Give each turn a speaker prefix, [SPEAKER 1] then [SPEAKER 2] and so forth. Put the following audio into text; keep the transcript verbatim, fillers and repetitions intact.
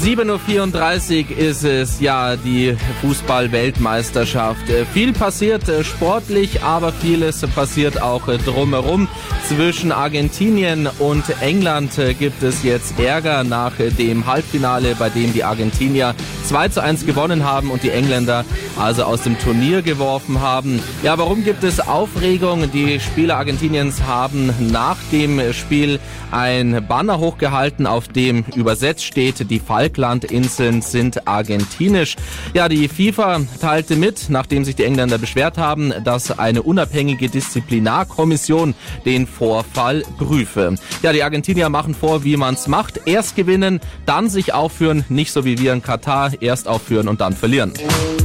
[SPEAKER 1] sieben Uhr vierunddreißig ist es, ja, die Fußball-Weltmeisterschaft. Viel passiert sportlich, aber vieles passiert auch drumherum. Zwischen Argentinien und England gibt es jetzt Ärger nach dem Halbfinale, bei dem die Argentinier zwei zu eins gewonnen haben und die Engländer also aus dem Turnier geworfen haben. Ja, warum gibt es Aufregung? Die Spieler Argentiniens haben nach dem Spiel ein Banner hochgehalten, auf dem übersetzt steht, die Falklandinseln sind argentinisch. Ja, die FIFA teilte mit, nachdem sich die Engländer beschwert haben, dass eine unabhängige Disziplinarkommission den Vorfall prüfe. Ja, die Argentinier machen vor, wie man's macht. Erst gewinnen, dann sich aufführen, nicht so wie wir in Katar, erst aufführen und dann verlieren.